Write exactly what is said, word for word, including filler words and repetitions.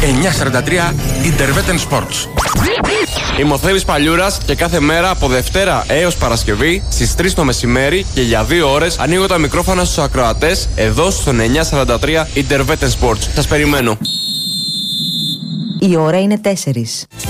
εννιακόσια σαράντα τρία Intervetten Sports. Είμαι ο Θέμης Παλιούρας και κάθε μέρα από Δευτέρα έως Παρασκευή στις τρεις το μεσημέρι και για δύο ώρες ανοίγω τα μικρόφωνα στους ακροατές εδώ στον εννιακόσια σαράντα τρία Intervetten Sports. Σας περιμένω. Η ώρα είναι τέσσερις.